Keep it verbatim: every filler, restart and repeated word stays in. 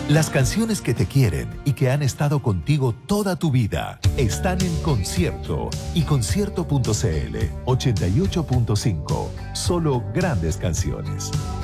Las canciones que te quieren y que han estado contigo toda tu vida están en Concierto y concierto punto c l ochenta y ocho punto cinco. Solo grandes canciones.